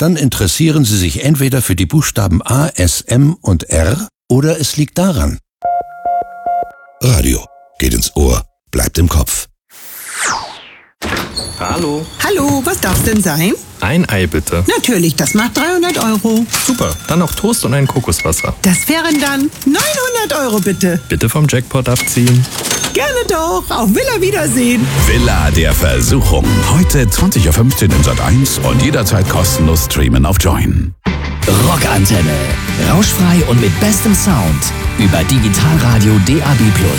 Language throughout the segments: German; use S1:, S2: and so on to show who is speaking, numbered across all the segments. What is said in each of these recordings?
S1: Dann interessieren Sie sich entweder für die Buchstaben A, S, M und R oder es liegt daran. Radio geht ins Ohr, bleibt im Kopf.
S2: Hallo.
S3: Hallo, was darf's denn sein?
S2: Ein Ei bitte.
S3: Natürlich, das macht 300 Euro.
S2: Super, dann noch Toast und ein Kokoswasser.
S3: Das wären dann 900 Euro bitte.
S2: Bitte vom Jackpot abziehen.
S3: Gerne doch, auf Villa Wiedersehen.
S4: Villa der Versuchung. Heute 20:15 Uhr in Sat.1 und jederzeit kostenlos streamen auf Join.
S5: Rockantenne. Rauschfrei und mit bestem Sound. Über Digitalradio DAB+.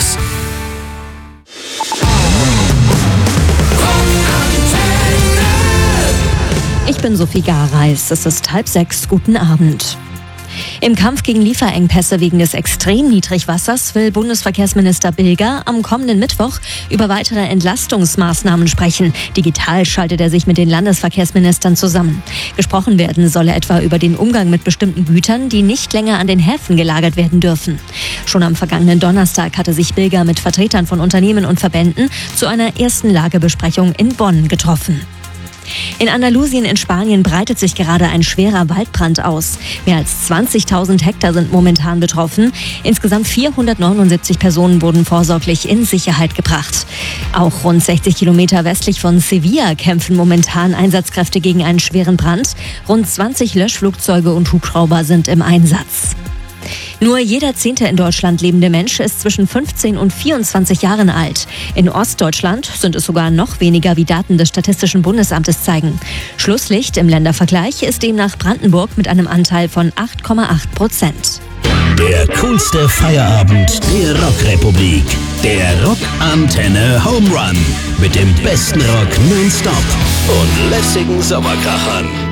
S6: Ich bin Sophie Gareis. Es ist 5:30. Guten Abend. Im Kampf gegen Lieferengpässe wegen des extrem Niedrigwassers will Bundesverkehrsminister Bilger am kommenden Mittwoch über weitere Entlastungsmaßnahmen sprechen. Digital schaltet er sich mit den Landesverkehrsministern zusammen. Gesprochen werden solle etwa über den Umgang mit bestimmten Gütern, die nicht länger an den Häfen gelagert werden dürfen. Schon am vergangenen Donnerstag hatte sich Bilger mit Vertretern von Unternehmen und Verbänden zu einer ersten Lagebesprechung in Bonn getroffen. In Andalusien in Spanien breitet sich gerade ein schwerer Waldbrand aus. Mehr als 20.000 Hektar sind momentan betroffen. Insgesamt 479 Personen wurden vorsorglich in Sicherheit gebracht. Auch rund 60 Kilometer westlich von Sevilla kämpfen momentan Einsatzkräfte gegen einen schweren Brand. Rund 20 Löschflugzeuge und Hubschrauber sind im Einsatz. Nur jeder 10. in Deutschland lebende Mensch ist zwischen 15 und 24 Jahren alt. In Ostdeutschland sind es sogar noch weniger, wie Daten des Statistischen Bundesamtes zeigen. Schlusslicht im Ländervergleich ist demnach Brandenburg mit einem Anteil von 8,8%.
S5: Der coolste Feierabend der Rockrepublik. Der Rockantenne Home Run. Mit dem besten Rock nonstop und lässigen Sommerkrachern.